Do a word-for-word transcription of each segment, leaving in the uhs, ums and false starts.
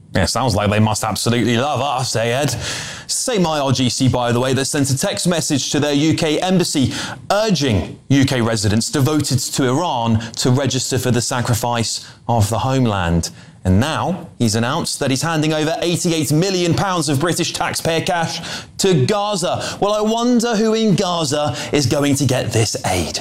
Yeah, sounds like they must absolutely love us, eh, Ed? Same I R G C, by the way, that sent a text message to their U K embassy urging U K residents devoted to Iran to register for the sacrifice of the homeland. And now he's announced that he's handing over eighty-eight million pounds of British taxpayer cash to Gaza. Well, I wonder who in Gaza is going to get this aid.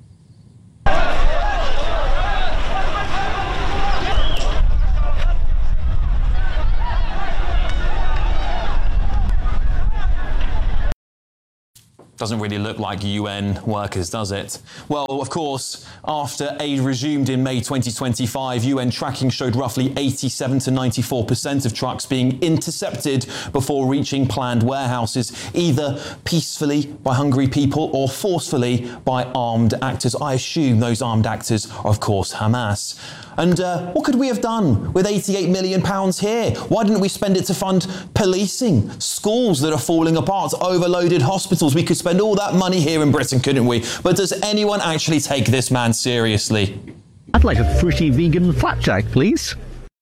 Doesn't really look like U N workers, does it? Well, of course, after aid resumed in May twenty twenty-five, U N tracking showed roughly eighty-seven to ninety-four percent of trucks being intercepted before reaching planned warehouses, either peacefully by hungry people or forcefully by armed actors. I assume those armed actors are, of course, Hamas. And uh, what could we have done with eighty-eight million pounds here? Why didn't we spend it to fund policing, schools that are falling apart, overloaded hospitals? We could spend all that money here in Britain, couldn't we? But does anyone actually take this man seriously? I'd like a fruity vegan flapjack, please.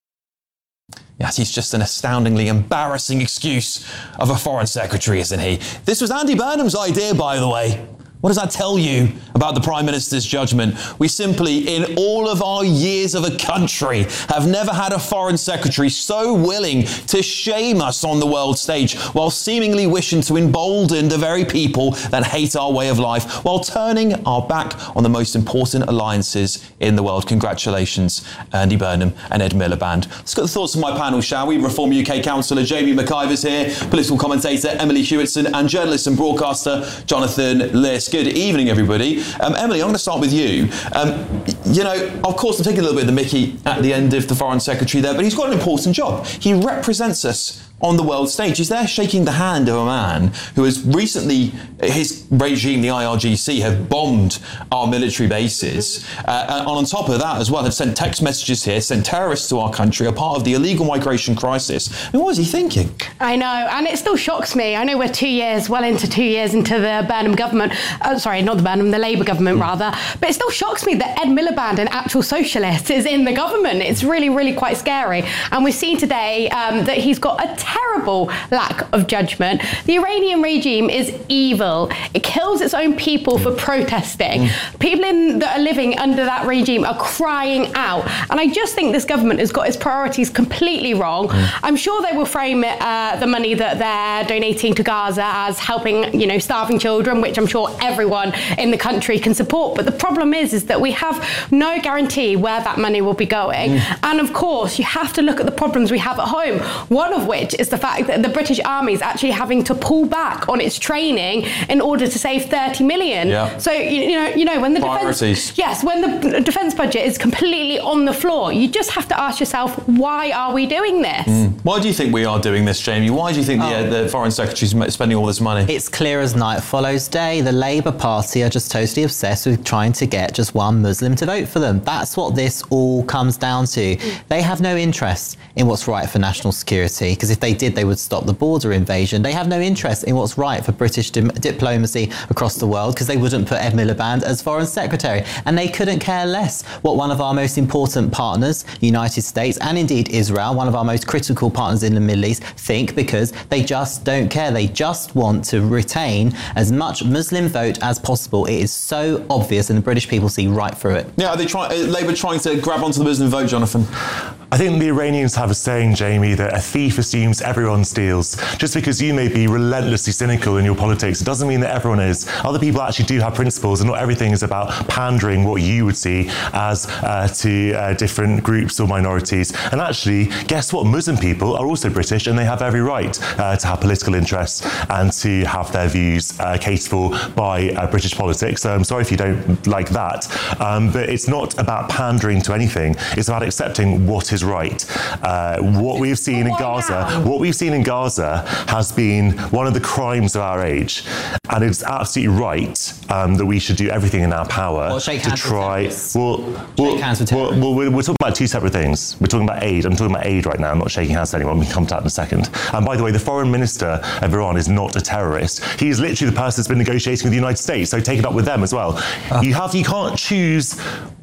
Yes, he's just an astoundingly embarrassing excuse of a foreign secretary, isn't he? This was Andy Burnham's idea, by the way. What does that tell you about the Prime Minister's judgment? We simply, in all of our years of a country, have never had a foreign secretary so willing to shame us on the world stage while seemingly wishing to embolden the very people that hate our way of life while turning our back on the most important alliances in the world. Congratulations, Andy Burnham and Ed Miliband. Let's get the thoughts of my panel, shall we? Reform U K councillor Jamie McIver's here, political commentator Emily Hewitson, and journalist and broadcaster Jonathan Lisk. Good evening, everybody. Um, Emily, I'm going to start with you. Um, you know, of course, I'm taking a little bit of the mickey at the end of the Foreign Secretary there, but he's got an important job. He represents us on the world stage. He's there shaking the hand of a man who has recently, his regime, the I R G C, have bombed our military bases. Uh, and on top of that as well, have sent text messages here, sent terrorists to our country, are part of the illegal migration crisis. I mean, what is he thinking? I know, and it still shocks me. I know we're two years, well into two years into the Burnham government. Uh, sorry, not the Burnham, the Labour government mm. rather. But it still shocks me that Ed Miliband, an actual socialist, is in the government. It's really, really quite scary. And we've seen today um, that he's got a terrible lack of judgment. The Iranian regime is evil. It kills its own people for protesting. Mm. People in, that are living under that regime are crying out. And I just think this government has got its priorities completely wrong. Mm. I'm sure they will frame it, uh, the money that they're donating to Gaza as helping, you know, starving children, which I'm sure everyone in the country can support. But the problem is, is that we have no guarantee where that money will be going. Mm. And of course, you have to look at the problems we have at home. One of which is the fact that the British Army is actually having to pull back on its training in order to save thirty million. Yeah. So, you, you know, you know, when the defence, yes, when the defence budget is completely on the floor, you just have to ask yourself, why are we doing this? Mm. Why do you think we are doing this, Jamie? Why do you think oh. the, uh, the Foreign Secretary is spending all this money? It's clear as night follows day. The Labour Party are just totally obsessed with trying to get just one Muslim to vote for them. That's what this all comes down to. They have no interest in what's right for national security, because if they did, they would stop the border invasion. They have no interest in what's right for British di- diplomacy across the world, because they wouldn't put Ed Miliband as Foreign Secretary. And they couldn't care less what one of our most important partners, the United States, and indeed Israel, one of our most critical partners in the Middle East, think, because they just don't care. They just want to retain as much Muslim vote as possible. It is so obvious, and the British people see right through it. Yeah, are they try- are Labour trying to grab onto the Muslim vote, Jonathan? I think the Iranians have a saying, Jamie, that a thief assumes everyone steals. Just because you may be relentlessly cynical in your politics, it doesn't mean that everyone is. Other people actually do have principles, and not everything is about pandering what you would see as uh, to uh, different groups or minorities. And actually, guess what? Muslim people are also British, and they have every right uh, to have political interests and to have their views uh, catered for by uh, British politics. So I'm sorry if you don't like that. Um, but it's not about pandering to anything. It's about accepting what is right. Uh, what we've seen in Gaza, what we've seen in Gaza has been one of the crimes of our age, and it's absolutely right um, that we should do everything in our power well, shake to hands try. With well, well, shake hands with well, well we're, we're talking about two separate things. We're talking about aid. I'm talking about aid right now. I'm not shaking hands with anyone. We can come to that in a second. And by the way, the foreign minister of Iran is not a terrorist. He is literally the person that's been negotiating with the United States. So take it up with them as well. Uh. You have, you can't choose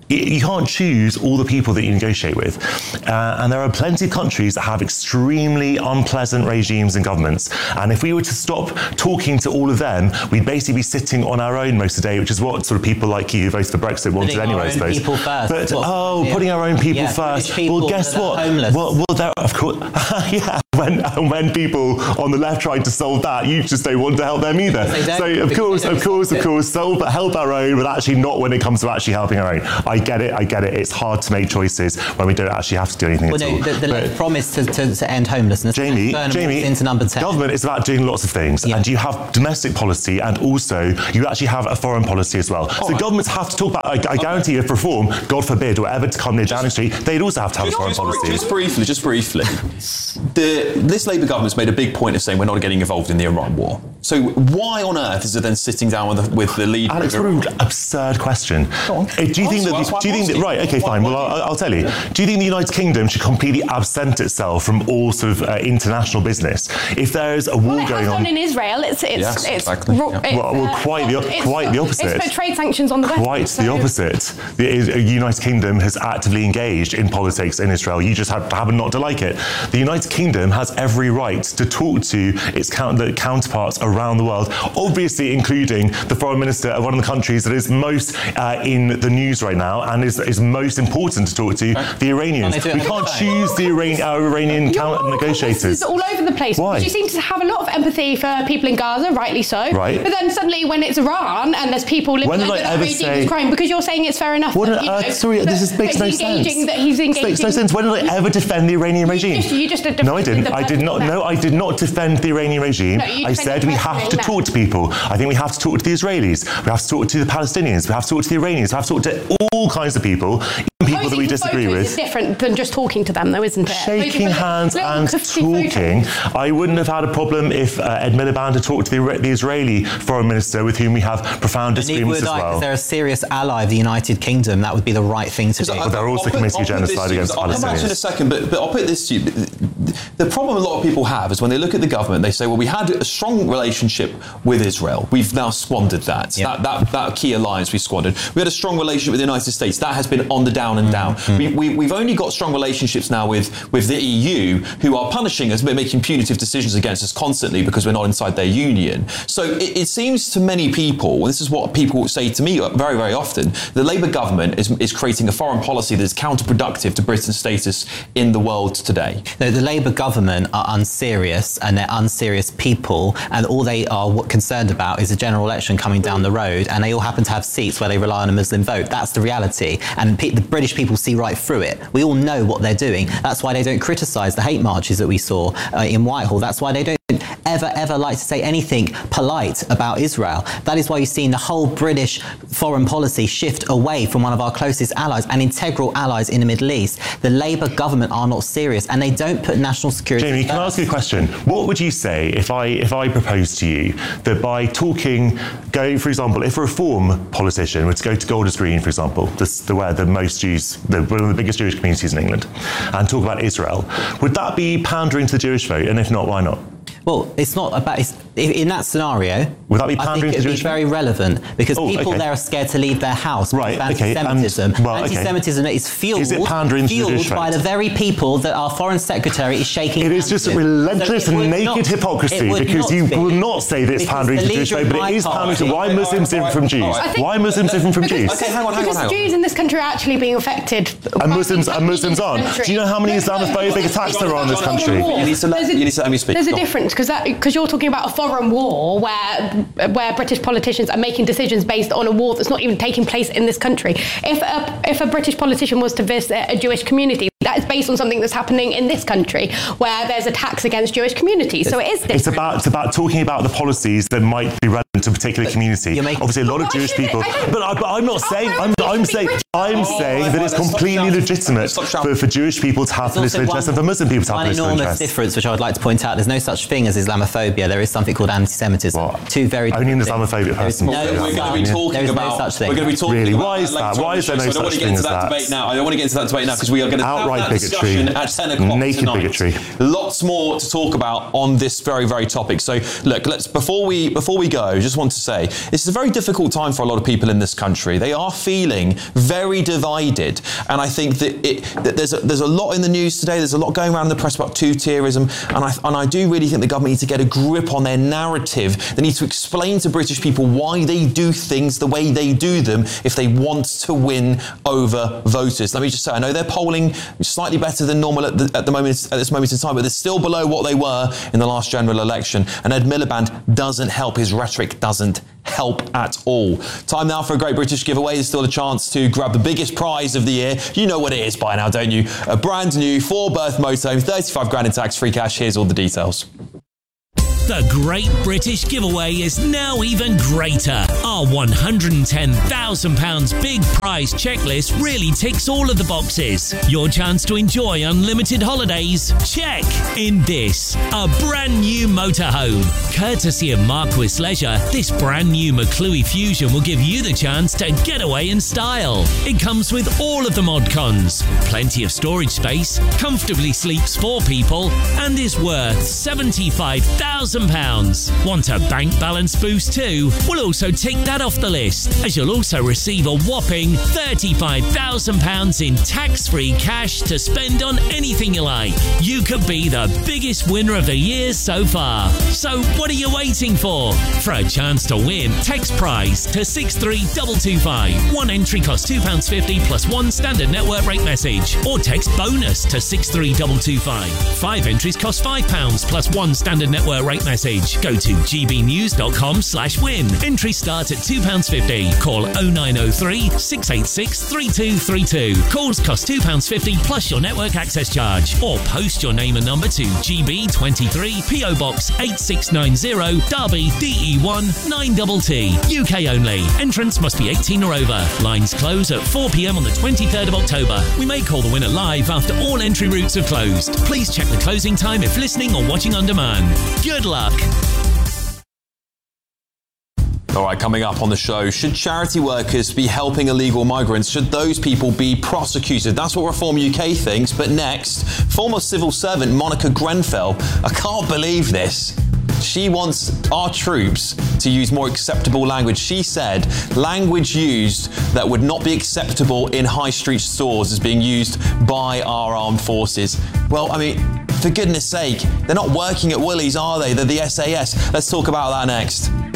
you can't choose all the people that you negotiate with. Uh, and there are plenty of countries that have extremely unpleasant regimes and governments. And if we were to stop talking to all of them, we'd basically be sitting on our own most of the day, which is what sort of people like you who voted for Brexit wanted putting anyway, our I own suppose. people first. But, What, oh, yeah. putting our own people yeah, first. people Well, guess what? Homeless. Well, well there, of course, yeah. When, when people on the left tried to solve that, you just don't want to help them either. So of course, of course, of course, solve, help our own, but actually not when it comes to actually helping our own. I get it, I get it. It's hard to make choices when we don't actually have to do anything Well, at no, all. the, the But promise to, to, to end homelessness. Jamie, Burnham Jamie, walks into number ten. government is about doing lots of things, Yeah. and you have domestic policy, and also you actually have a foreign policy as well. So right. governments have to talk about. I, I guarantee you, if reform, God forbid, or ever to come near Downing Street, they'd also have to have a Just, foreign just, policy. just briefly, just briefly, the, this Labour government's made a big point of saying we're not getting involved in the Iran war. So why on earth is it then sitting down with the, with the leader? Alex, what an absurd question. Go on. Uh, Do you think Answer, that? that's why Do you I'm think that? asking. Right. Okay. Why- Fine. why Well, do you- I'll, I'll tell you. Do you think the United Kingdom should completely absent itself from all sort of uh, international business if there's a war Well, it going has on? done in Israel. It's it's Yes, it's, exactly, ro- yeah. it's, Well, well, uh, quite the- it's- quite the opposite. It's put trade sanctions on the West. Quite so- the opposite. The United Kingdom has actively engaged in politics in Israel. You just have, happen not to like it. The United Kingdom has every right to talk to its count, the counterparts around the world, obviously including the foreign minister of one of the countries that is most uh, in the news right now and is, is most important to talk to, the Iranians. Can't they do We it can't anyway? choose the Iran, our Iranian Your counter moral compass negotiators. is all over the place. Why? You seem to have a lot of empathy for people in Gaza, rightly so. Right. But then suddenly, when it's Iran and there's people living When did under I that ever regime say- is crime, because you're saying it's fair enough. What that, on you earth? know, Sorry, this is, that- makes that no he's sense. engaging, That he's engaging. Makes no sense. When did I ever defend the Iranian regime? just- you just did no, I defend didn't. the I did not. person No, I did not defend the Iranian regime. No, you I defended said the we person have doing to that. talk to people. I think we have to talk to the Israelis. We have to talk to the Palestinians. We have to talk to the Iranians. We have to talk to all kinds of people, even people that Posing we for disagree photos with. is different than just talking to them, though, isn't it? Shaking Posing for hands little and cushy talking. photos. I wouldn't have had a problem if uh, Ed Miliband had talked to the, the Israeli foreign minister, with whom we have profound Neither disagreements would as I, well. because they're a serious ally of the United Kingdom. That would be the right thing to do. But they're also I'll put- committing I'll put this genocide to you, against I'll come back to it in a Palestinians. second, but, but I'll put this to you. The problem a lot of people have is when they look at the government, they say, well, we had a strong relationship with Israel. We've now squandered that. Yeah. That, that. That key alliance we squandered. We had a strong relationship with the United States. That has been on the down and down. Mm-hmm. We, we, we've only got strong relationships now with, with the E U, who are punishing us, but making punitive decisions against us constantly because we're not inside their union. So it, it seems to many people, this is what people say to me very, very often, the Labour government is, is creating a foreign policy that is counterproductive to Britain's status in the world today. The, the Labour government are unserious, and they're unserious people, and all they are what concerned about is a general election coming down the road, and they all happen to have seats where they rely on a Muslim vote. That's the reality, and pe- the British people see right through it. We all know what they're doing. That's why they don't criticise the hate marches that we saw uh, in Whitehall. That's why they don't ever, ever like to say anything polite about Israel. That is why you've seen the whole British foreign policy shift away from one of our closest allies and integral allies in the Middle East. The Labour government are not serious, and they don't put national security Jamie, can I ask you a question? What would you say if I if I proposed to you that by talking, go for example, if a reform politician were to go to Golders Green, for example, this, the where the most Jews, the, one of the biggest Jewish communities in England, and talk about Israel, would that be pandering to the Jewish vote? And if not, why not? Well, it's not about. It's, in that scenario, Would that be I pandering think to it'd be Jewish- very relevant because Oh, people okay. there are scared to leave their house. Right, because of okay, and- Anti-Semitism. well, okay. Anti-Semitism is fueled, Is it pandering to the fueled Jewish by vote? the very people that our foreign secretary is shaking. It is hands just with. relentless So it and would naked not- hypocrisy it would because not you be. will not say that it's Because pandering the to the Jewish leader vote, of but it my is pandering to party- why Muslims different from Jews? Alright, think- Why Muslims different from Jews? Okay, hang on, hang because on, hang on. Jews in this country are actually being affected. And Muslims and Muslims aren't. Do you know how many Islamophobic attacks there are in this country? You need to let- There's a- you need to let me speak. There's a Go on. difference because because you're talking about a foreign war where where British politicians are making decisions based on a war that's not even taking place in this country. If a if a British politician was to visit a Jewish community, that is based on something that's happening in this country where there's attacks against Jewish communities. So it is different. It's about it's about talking about the policies that might be relevant to a particular community. you're making- Obviously, a lot of Why Jewish should it- people, I don't- but, I, but I'm not Oh, saying well, I'm, it I'm should be saying British. I'm Oh, saying right, that right, it's let's stop completely shouting. legitimate Stop shouting. for, for Jewish people to have There's also political interests and for Muslim people to have one political enormous interests. difference, which I would like to point out. There's no such thing as Islamophobia. There is something called anti-Semitism. What? Two very Only an different Islamophobic things. person There is will We're say going to that. be Yeah. talking There is no about. such thing. We're going to be talking Really? about Why is later that? on Why in is there the no show, so I don't want such to get thing into as that that? debate now. I don't want to get into that debate now because we are going to Outright have that discussion bigotry. at ten o'clock Naked tonight. bigotry. Lots more to talk about on this very, very topic. So, look, let's before we before we go, just want to say this is a very difficult time for a lot of people in this country. They are feeling very divided, and I think that, it, that there's a, there's a lot in the news today. There's a lot going around in the press about two-tierism, and I and I do really think the government needs to get a grip on their narrative. They need to explain to British people why they do things the way they do them if they want to win over voters. Let me just say, I know they're polling slightly better than normal at, the, at the moment at this moment in time, but they're still below what they were in the last general election. And Ed Miliband doesn't help. His rhetoric doesn't help at all. Time now for a Great British giveaway. There's still a chance to grab the biggest prize of the year. You know what it is by now, don't you? A brand new four-berth motorhome, thirty-five grand in tax-free cash. Here's all the details. The Great British Giveaway is now even greater. Our one hundred ten thousand pounds big prize checklist really ticks all of the boxes. Your chance to enjoy unlimited holidays? Check. In this, a brand new motorhome. Courtesy of Marquis Leisure, this brand new McClue Fusion will give you the chance to get away in style. It comes with all of the mod cons, plenty of storage space, comfortably sleeps four people, and is worth seventy-five thousand pounds. Want a bank balance boost too? We'll also tick that off the list, as you'll also receive a whopping thirty-five thousand pounds in tax-free cash to spend on anything you like. You could be the biggest winner of the year so far. So what are you waiting for? For a chance to win, text prize to six three two two five. One entry costs two pounds fifty plus one standard network rate message. Or text bonus to six three two two five. Five entries cost five pounds plus one standard network rate message. Go to gbnews.com slash win. Entries start at two pounds fifty. Call oh nine oh three, six eight six, three two three two. Calls cost two pounds fifty plus your network access charge. Or post your name and number to G B twenty-three, P O Box eight six nine zero, Derby, D E one nine T T. U K only. Entrance must be eighteen or over. Lines close at four p.m. on the twenty-third of October. We may call the winner live after all entry routes have closed. Please check the closing time if listening or watching on demand. Good luck. All right, coming up on the show, should charity workers be helping illegal migrants? Should those people be prosecuted? That's what Reform U K thinks. But next, former civil servant Monica Grenfell, I can't believe this. She wants our troops to use more acceptable language. She said language used that would not be acceptable in high street stores is being used by our armed forces. Well, I mean, for goodness sake, they're not working at Woolies, are they? They're the S A S. Let's talk about that next.